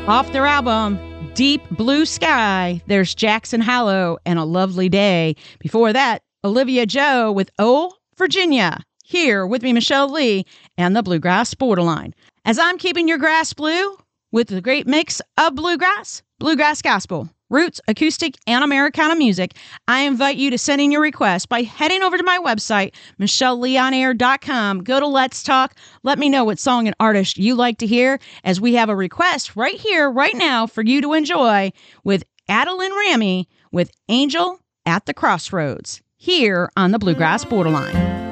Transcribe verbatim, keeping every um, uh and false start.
Off their album, Deep Blue Sky, there's Jackson Hallow and A Lovely Day. Before that, Olivia Joe with Oh, Virginia. Here with me, Michelle Lee, and the Bluegrass Borderline. As I'm keeping your grass blue with the great mix of bluegrass, bluegrass gospel, roots, acoustic, and Americana music, I invite you to send in your request by heading over to my website, michelle leon air dot com. Go to Let's Talk. Let me know what song and artist you like to hear, as we have a request right here, right now, for you to enjoy with Adeline Ramy with Angel at the Crossroads, here on the Bluegrass Borderline.